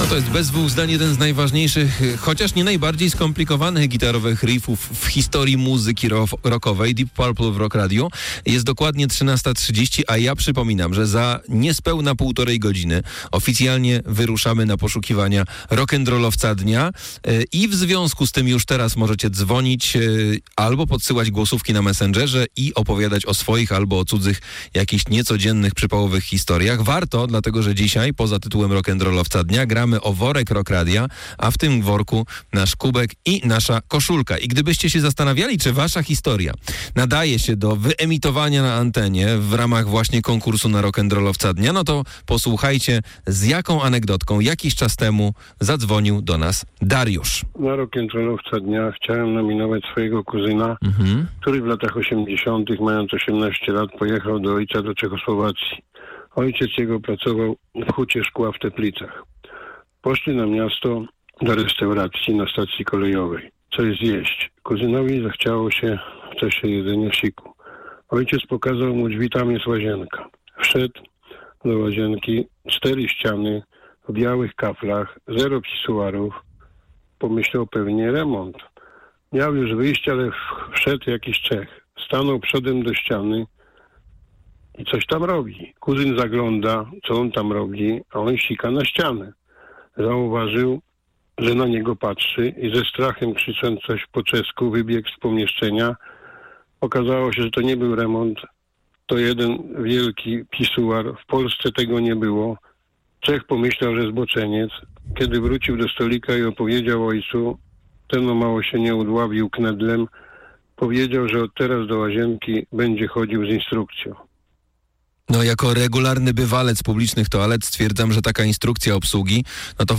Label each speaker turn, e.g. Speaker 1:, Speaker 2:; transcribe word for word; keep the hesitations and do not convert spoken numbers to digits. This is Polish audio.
Speaker 1: To jest bez dwóch zdań jeden z najważniejszych, chociaż nie najbardziej skomplikowanych gitarowych riffów w historii muzyki ro- rockowej. Deep Purple w Rock Radio. Jest dokładnie trzynasta trzydzieści, a ja przypominam, że za niespełna półtorej godziny oficjalnie wyruszamy na poszukiwania rock'n'rollowca dnia i w związku z tym już teraz możecie dzwonić albo podsyłać głosówki na Messengerze i opowiadać o swoich albo o cudzych jakichś niecodziennych, przypałowych historiach. Warto, dlatego że dzisiaj poza tytułem rock'n'rollowca dnia gramy o worek Rock Radia, a w tym worku nasz kubek i nasza koszulka. I gdybyście się zastanawiali, czy wasza historia nadaje się do wyemitowania na antenie w ramach właśnie konkursu na rock'n'rollowca dnia, no to posłuchajcie, z jaką anegdotką jakiś czas temu zadzwonił do nas Dariusz.
Speaker 2: Na rock'n'rollowca dnia chciałem nominować swojego kuzyna,
Speaker 1: Mhm.
Speaker 2: który w latach osiemdziesiątych, mając osiemnaście lat, pojechał do ojca do Czechosłowacji. Ojciec jego pracował w hucie szkła w Teplicach. Poszli na miasto do restauracji na stacji kolejowej. Coś zjeść. Kuzynowi zachciało się w czasie jedzenia siku. Ojciec pokazał mu drzwi, tam jest łazienka. Wszedł do łazienki, cztery ściany w białych kaflach, zero pisuarów. Pomyślał pewnie remont. Miał już wyjść, ale wszedł jakiś Czech. Stanął przodem do ściany i coś tam robi. Kuzyn zagląda, co on tam robi, a on sika na ścianę. Zauważył, że na niego patrzy i ze strachem, krzycząc coś po czesku, wybiegł z pomieszczenia. Okazało się, że to nie był remont, to jeden wielki pisuar. W Polsce tego nie było. Czech pomyślał, że zboczeniec. Kiedy wrócił do stolika i opowiedział ojcu, ten o mało się nie udławił knedlem. Powiedział, że od teraz do łazienki będzie chodził z instrukcją.
Speaker 1: No, jako regularny bywalec publicznych toalet stwierdzam, że taka instrukcja obsługi, no to